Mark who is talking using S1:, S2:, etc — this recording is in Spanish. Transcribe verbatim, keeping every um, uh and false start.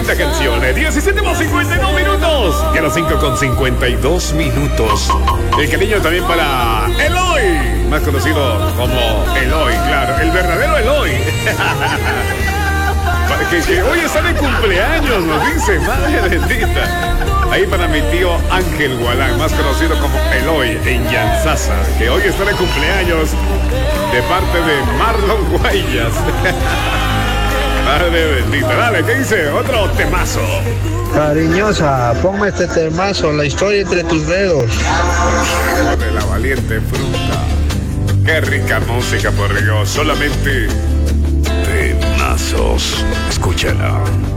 S1: linda canción. diecisiete con cincuenta y dos minutos. Y a las cinco con cincuenta y dos minutos. El cariño también para Eloy, más conocido como Eloy, claro, el verdadero Eloy. Que, que hoy está de cumpleaños, nos dice, madre bendita. Ahí para mi tío Ángel Gualán, más conocido como Eloy en Yanzasa, que hoy está de cumpleaños de parte de Marlon Guayas. Madre bendita, dale, ¿qué dice? Otro temazo.
S2: Cariñosa, ponme este temazo, la historia entre tus dedos.
S1: De la valiente fruta. Qué rica música, por Dios, solamente temazos. Escúchala.